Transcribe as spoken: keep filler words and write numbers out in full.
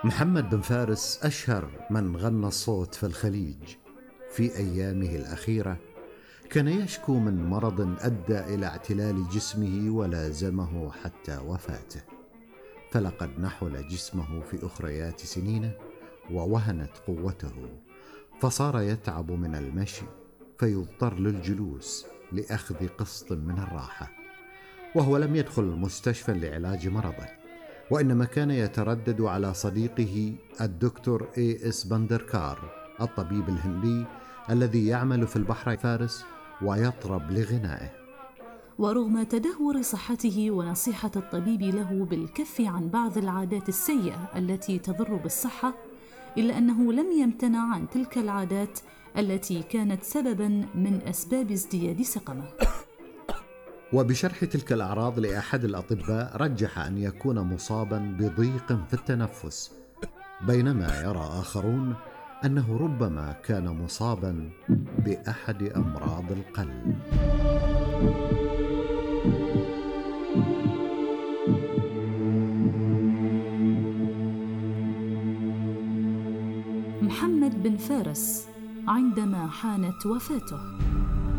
محمد بن فارس أشهر من غنى الصوت في الخليج. في أيامه الأخيرة كان يشكو من مرض أدى إلى اعتلال جسمه ولازمه حتى وفاته، فلقد نحل جسمه في أخريات سنينه ووهنت قوته، فصار يتعب من المشي فيضطر للجلوس لأخذ قسط من الراحة، وهو لم يدخل المستشفى لعلاج مرضه، وإنما كان يتردد على صديقه الدكتور اي اس بندركار الطبيب الهندي الذي يعمل في البحر فارس ويطرب لغنائه. ورغم تدهور صحته ونصيحة الطبيب له بالكف عن بعض العادات السيئة التي تضر بالصحة، إلا أنه لم يمتنع عن تلك العادات التي كانت سبباً من أسباب ازدياد سقمه. وبشرح تلك الأعراض لأحد الأطباء رجح أن يكون مصاباً بضيق في التنفس، بينما يرى آخرون أنه ربما كان مصاباً بأحد أمراض القلب. محمد بن فارس عندما حانت وفاته.